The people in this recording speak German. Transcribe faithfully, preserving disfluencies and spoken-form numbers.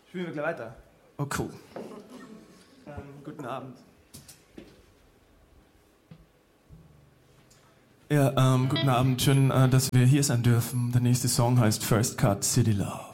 Spielen wir gleich weiter. Oh, cool. Ähm, guten Abend. Ja, ähm, guten Abend. Schön, äh, dass wir hier sein dürfen. Der nächste Song heißt First Cut City Love.